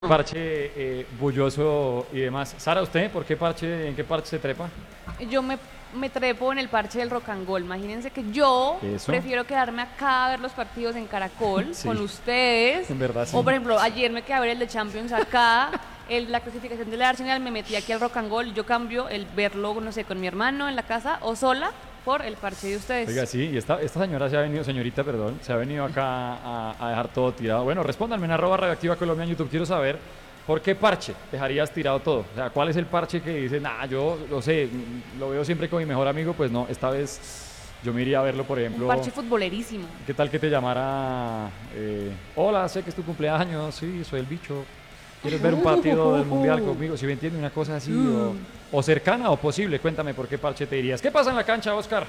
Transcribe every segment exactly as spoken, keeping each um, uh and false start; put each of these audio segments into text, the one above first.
Parche eh, bulloso y demás. Sara, ¿usted por qué parche, en qué parche se trepa? Yo me, me trepo en el parche del Rock and Roll. Imagínense que yo Eso. prefiero quedarme acá a ver los partidos en Caracol Sí. con ustedes. En verdad, sí. O por ejemplo, ayer me quedé a ver el de Champions acá, el, la clasificación del Arsenal, me metí aquí al Rock and Roll. Yo cambio el verlo, no sé, con mi hermano en la casa o sola por el parche de ustedes. Oiga, sí, y esta, esta señora se ha venido, señorita, perdón, se ha venido acá a, a dejar todo tirado. Bueno, respóndanme en arroba radioactiva Colombia en YouTube. Quiero saber por qué parche dejarías tirado todo. O sea, ¿cuál es el parche que dices, nah, yo lo sé, lo veo siempre con mi mejor amigo? Pues no, esta vez yo me iría a verlo, por ejemplo. Un parche futbolerísimo. ¿Qué tal que te llamara? Eh, Hola, sé que es tu cumpleaños, sí, soy el bicho. ¿Quieres ver un partido del mundial conmigo? Si me entiende, una cosa así, o, o cercana o posible. Cuéntame por qué parche te irías. ¿Qué pasa en la cancha, Oscar?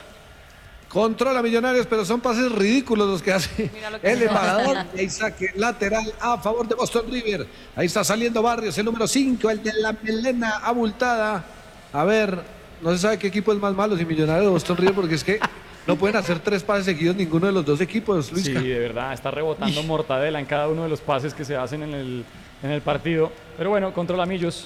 Controla Millonarios, pero son pases ridículos los que hace Mira lo que el hizo. embajador. Ahí saque lateral a favor de Boston River. Ahí está saliendo Barrios, el número cinco, el de la melena abultada. A ver, no se sabe qué equipo es más malo, si Millonarios o Boston River, porque es que no pueden hacer tres pases seguidos ninguno de los dos equipos, Luis. Sí, de verdad, está rebotando mortadela en cada uno de los pases que se hacen en el, en el partido. Pero bueno, controla Millos.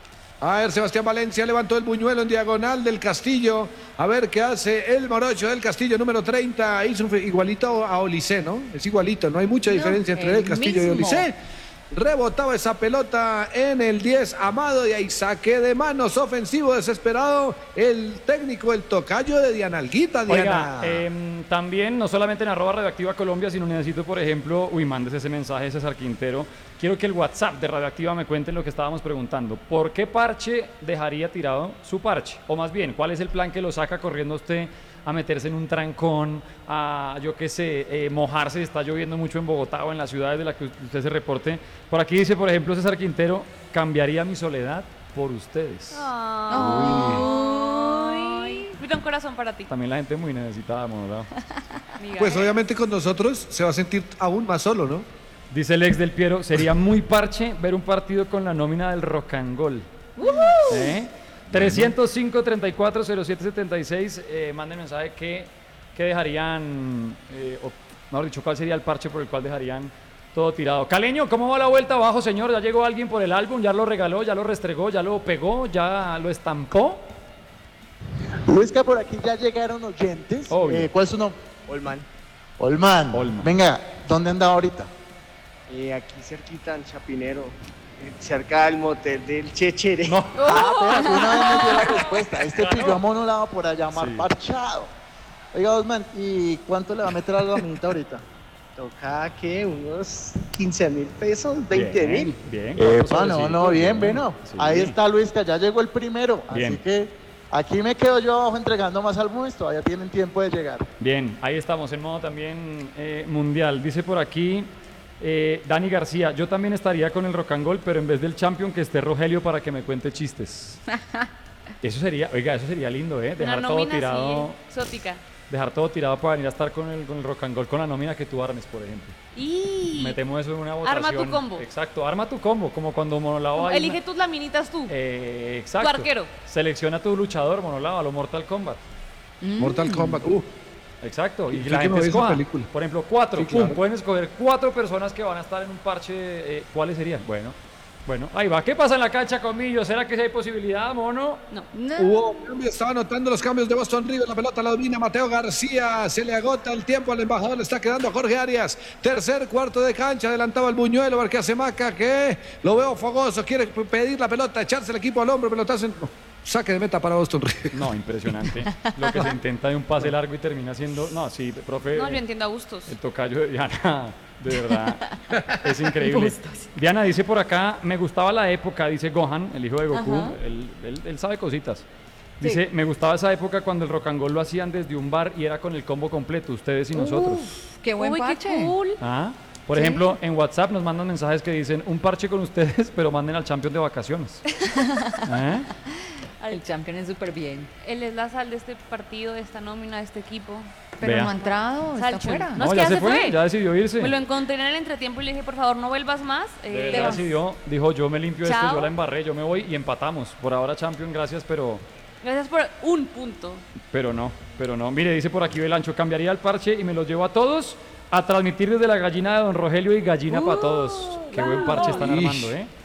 A ver, Sebastián Valencia levantó el buñuelo en diagonal del Castillo. A ver qué hace el morocho del Castillo, número treinta. Hizo un igualito a Olisé, ¿no? Es igualito, no hay mucha No, diferencia entre el el Castillo y mismo. Olisé. Rebotaba esa pelota en el diez, Amado, y ahí saque de manos ofensivo desesperado. El técnico, el tocayo de Dianalguita, Diana. Oiga, eh, también, no solamente en arroba Radioactiva Colombia, sino necesito, por ejemplo, uy, mandes ese mensaje, César Quintero. Quiero que el WhatsApp de Radioactiva me cuente lo que estábamos preguntando. ¿Por qué parche dejaría tirado su parche? O más bien, ¿cuál es el plan que lo saca corriendo a usted a meterse en un trancón, a, yo qué sé, eh, mojarse? Está lloviendo mucho en Bogotá o en las ciudades de las que usted se reporte. Por aquí dice, por ejemplo, César Quintero, cambiaría mi soledad por ustedes. Ay. Mira, un corazón para ti. También la gente muy necesitada, monolado. Amiga. Pues obviamente con nosotros se va a sentir aún más solo, ¿no? Dice el ex del Piero, sería muy parche ver un partido con la nómina del Rock and Roll. ¿Eh? trescientos cinco, treinta y cuatro, cero siete setenta y seis, eh, manden mensaje que, que dejarían, eh, o mejor dicho, cuál sería el parche por el cual dejarían todo tirado. Caleño, ¿cómo va la vuelta abajo, señor? ¿Ya llegó alguien por el álbum? ¿Ya lo regaló? ¿Ya lo restregó? ¿Ya lo pegó? ¿Ya lo estampó? Luisca, por aquí ya llegaron oyentes. Obvio. Eh, ¿Cuál es su nombre? Olman, Olman. Olman. Venga, ¿dónde anda ahorita? eh, aquí cerquita en Chapinero, eh, cerca del motel del Chechere. No. Ah, pero una vez me dio la respuesta. Este pijama no la va por allá llamar Sí. parchado. Oiga, Osman, ¿y cuánto le va a meter a la dominita ahorita? Toca que unos quince mil pesos, veinte mil. Bien, Epa, no, no, bien, bueno. Sí. Ahí está Luisca, ya llegó el primero. Bien. Así que aquí me quedo yo abajo entregando más álbumes, todavía tienen tiempo de llegar. Bien, ahí estamos en modo también eh, mundial. Dice por aquí eh, Dani García, yo también estaría con el Rock and Roll, pero en vez del Champion que esté Rogelio para que me cuente chistes. Eso sería, oiga, eso sería lindo, ¿eh? Dejar Una todo nómina tirado, así, exótica. dejar todo tirado para venir a estar con el, con el Rock and Roll, con la nómina que tú armes, por ejemplo. Y Metemos eso en una votación. Arma tu combo. Exacto, arma tu combo, como cuando Monolao hay elige una- tus laminitas tú. Eh, exacto. Tu arquero. Selecciona tu luchador, Monolao, a lo Mortal Kombat. Mortal Kombat. Uh, Exacto, y Sí, la que me gente vi esa escoja, película. por ejemplo, cuatro, Sí, pum, claro. pueden escoger cuatro personas que van a estar en un parche, eh, ¿cuáles serían? Bueno, bueno, ahí va. ¿Qué pasa en la cancha con Millo? ¿Será que sí hay posibilidad, mono? No. Hubo cambio, estaba anotando los cambios de Boston River, la pelota la domina Mateo García, se le agota el tiempo al embajador, le está quedando a Jorge Arias, tercer cuarto de cancha, adelantaba el buñuelo, porque hace Maca que lo veo fogoso, quiere p- pedir la pelota, echarse el equipo al hombro, pelotazo, en- no, saque de meta para Boston River. No, impresionante. Lo que se intenta de un pase largo y termina siendo, no, sí, profe, No, yo entiendo a gustos. el tocayo de Diana, de verdad, es increíble. Diana dice por acá, me gustaba la época, dice Gohan, el hijo de Goku, Ajá. él, él- él sabe cositas. Dice, me gustaba esa época cuando el rock and roll lo hacían desde un bar y era con el combo completo, ustedes y nosotros. Qué buen Uy, parche. qué cool. Ah, por Sí. ejemplo, en WhatsApp nos mandan mensajes que dicen un parche con ustedes, pero manden al champion de vacaciones. ¿Eh? El champion es súper bien. Él es la sal de este partido, de esta nómina, de este equipo. Pero Vea. no ha entrado, está Salchon. fuera. No, No, es que ya ya se se fue, fue. ya decidió irse. Me lo encontré en el entretiempo y le dije, por favor, no vuelvas más. De Eh, verdad decidió, dijo yo me limpio esto, Chao. yo la embarré, yo me voy y empatamos. Por ahora champion, gracias, pero, Gracias por un punto. pero no, pero no. Mire, dice por aquí Belancho, cambiaría el parche y me los llevo a todos A transmitir desde la gallina de Don Rogelio y gallina para todos. Qué buen parche están Ish. armando, ¿eh?